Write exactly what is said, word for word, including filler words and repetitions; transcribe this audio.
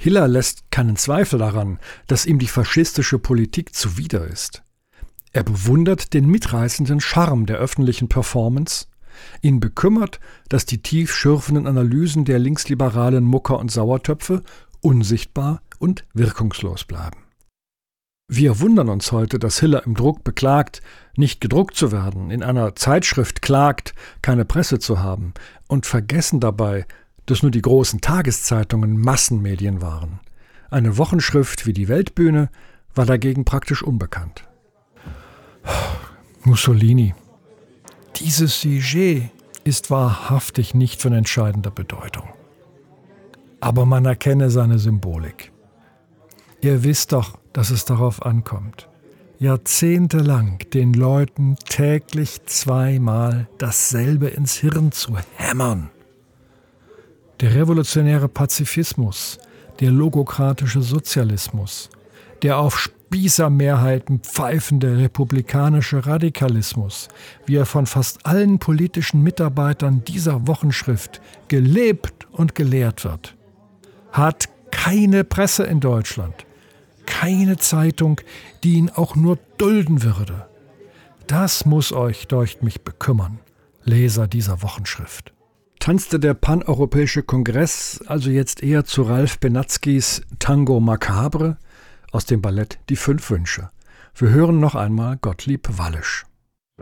Hiller lässt keinen Zweifel daran, dass ihm die faschistische Politik zuwider ist. Er bewundert den mitreißenden Charme der öffentlichen Performance. Ihn bekümmert, dass die tief schürfenden Analysen der linksliberalen Mucker und Sauertöpfe unsichtbar und wirkungslos bleiben. Wir wundern uns heute, dass Hiller im Druck beklagt, nicht gedruckt zu werden, in einer Zeitschrift klagt, keine Presse zu haben und vergessen dabei, dass nur die großen Tageszeitungen Massenmedien waren. Eine Wochenschrift wie die Weltbühne war dagegen praktisch unbekannt. Mussolini. Dieses Sujet ist wahrhaftig nicht von entscheidender Bedeutung. Aber man erkenne seine Symbolik. Ihr wisst doch, dass es darauf ankommt, jahrzehntelang den Leuten täglich zweimal dasselbe ins Hirn zu hämmern. Der revolutionäre Pazifismus, der logokratische Sozialismus, der auf Spießermehrheiten pfeifende republikanische Radikalismus, wie er von fast allen politischen Mitarbeitern dieser Wochenschrift gelebt und gelehrt wird, hat keine Presse in Deutschland, keine Zeitung, die ihn auch nur dulden würde. Das muss euch, deucht mich, bekümmern, Leser dieser Wochenschrift. Tanzte der Paneuropäische Kongress also jetzt eher zu Ralf Benatzkis Tango Macabre aus dem Ballett Die Fünf Wünsche. Wir hören noch einmal Gottlieb Wallisch.